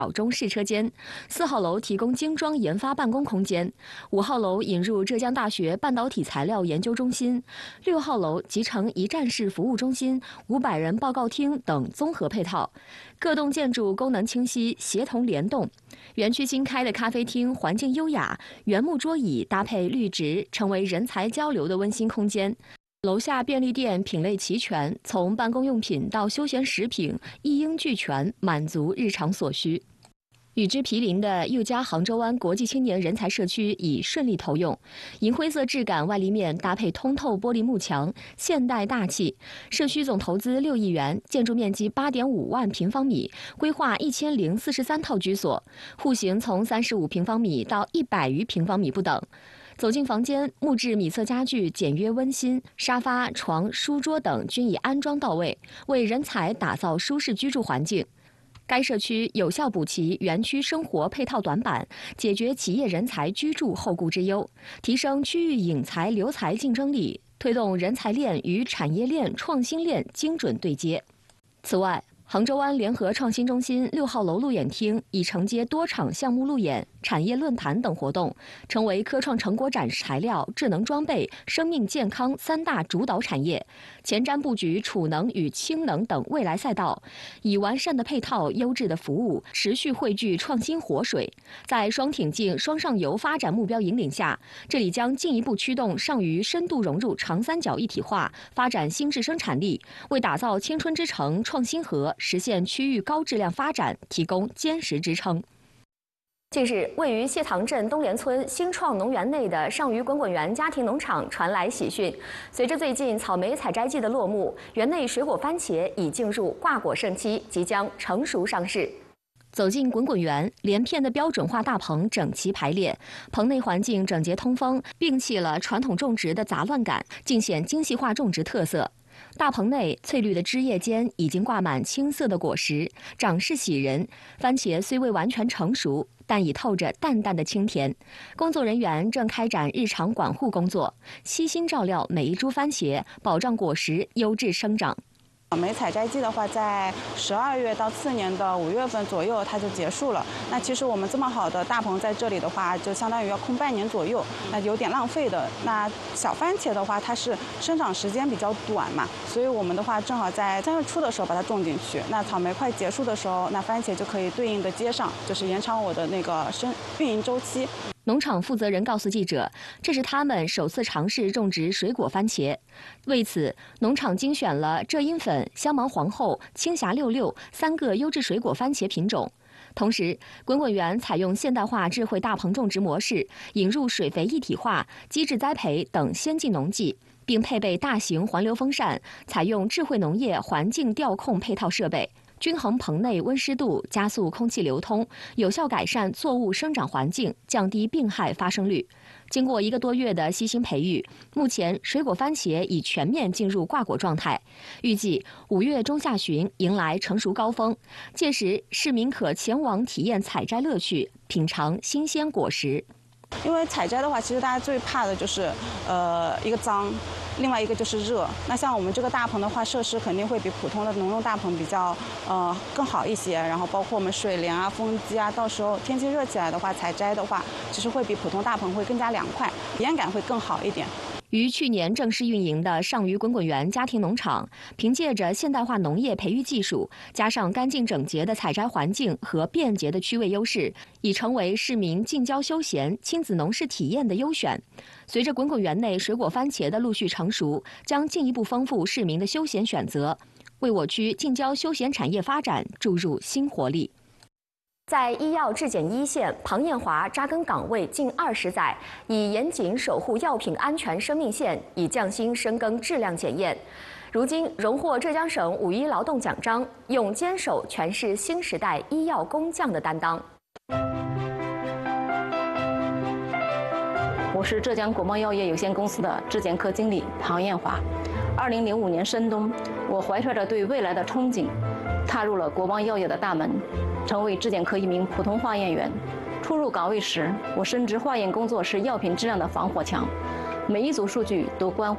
中试车间，4号楼提供精装研发办公空间，5号楼引入浙江大学半导体材料研究中心，6号楼集成一站式服务中心、500人报告厅等综合配套。各栋建筑功能清晰、协同联动。园区新开的咖啡厅环境优雅，原木桌椅搭配绿植，成为人才交流的温馨空间。楼下便利店品类齐全，从办公用品到休闲食品一应俱全，满足日常所需。与之毗邻的又嘉杭州湾国际青年人才社区已顺利投用，银灰色质感外立面搭配通透玻璃幕墙，现代大气。社区总投资6亿元，建筑面积8.5万平方米，规划1043套居所，户型从35平方米到100余平方米不等。走进房间，木质米色家具简约温馨，沙发、床、书桌等均已安装到位，为人才打造舒适居住环境。该社区有效补齐园区生活配套短板，解决企业人才居住后顾之忧，提升区域引才留才竞争力，推动人才链与产业链、创新链精准对接。此外，杭州湾联合创新中心6号楼路演厅已承接多场项目路演、产业论坛等活动，成为科创成果展示材料、智能装备、生命健康3大主导产业，前瞻布局储能与氢能等未来赛道，以完善的配套、优质的服务，持续汇聚创新活水。在双挺进、双上游发展目标引领下，这里将进一步驱动上虞深度融入长三角一体化，发展新质生产力，为打造青春之城、创新河，实现区域高质量发展提供坚实支撑。近日，位于谢塘镇东联村新创农园内的上虞滚滚园家庭农场传来喜讯。随着最近草莓采摘季的落幕，园内水果番茄已进入挂果盛期，即将成熟上市。走进滚滚园，连片的标准化大棚整齐排列，棚内环境整洁通风，摒弃了传统种植的杂乱感，尽显精细化种植特色。大棚内翠绿的枝叶间已经挂满青色的果实，长势喜人。番茄虽未完全成熟，但已透着淡淡的清甜。工作人员正开展日常管护工作，悉心照料每一株番茄，保障果实优质生长。 草莓采摘季的话，在12月到次年的5月份左右，它就结束了。那其实我们这么好的大棚在这里的话，就相当于要空半年左右，那有点浪费的。那小番茄的话，它是生长时间比较短嘛，所以我们的话正好在3月初的时候把它种进去。那草莓快结束的时候，那番茄就可以对应的接上，就是延长我的那个运营周期。 农场负责人告诉记者，这是他们首次尝试种植水果番茄。为此，农场精选了浙英粉、香芒皇后、青霞66 3个优质水果番茄品种。同时，滚滚园采用现代化智慧大棚种植模式，引入水肥一体化、机制栽培等先进农技，并配备大型环流风扇，采用智慧农业环境调控配套设备。均衡棚内温湿度，加速空气流通，有效改善作物生长环境，降低病害发生率。经过1个多月的悉心培育，目前水果番茄已全面进入挂果状态。预计5月中下旬迎来成熟高峰，届时市民可前往体验采摘乐趣，品尝新鲜果实。 因为采摘的话，其实大家最怕的就是一个脏，另外一个就是热。那像我们这个大棚的话，设施肯定会比普通的农用大棚比较更好一些。然后包括我们水帘啊、风机啊，到时候天气热起来的话，采摘的话，其实会比普通大棚会更加凉快，体验感会更好一点。 于去年正式运营的上虞滚滚园家庭农场，凭借着现代化农业培育技术，加上干净整洁的采摘环境和便捷的区位优势，已成为市民近郊休闲、亲子农事体验的优选。随着滚滚园内水果番茄的陆续成熟，将进一步丰富市民的休闲选择，为我区近郊休闲产业发展注入新活力。在医药质检一线，庞艳华扎根岗位近20载，以严谨守护药品安全生命线，以匠心深耕质量检验。如今荣获浙江省5一劳动奖章，用坚守诠释新时代医药工匠的担当。 我是浙江国贸药业有限公司的质检科经理庞艳华。2005年深冬，我怀揣着对未来的憧憬，踏入了国贸药业的大门，成为质检科一名普通化验员。初入岗位时，我深知化验工作是药品质量的防火墙，每一组数据都关乎